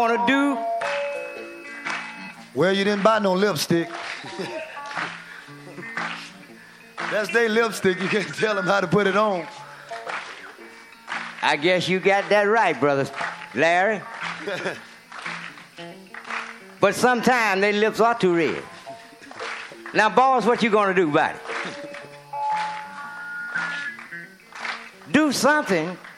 Want to do? Well, you didn't buy no lipstick. That's their lipstick. You can't tell them how to put it on. I guess you got that right, brother Larry. But sometimes their lips are too red. Now, boss, what you gonna do about it? Do something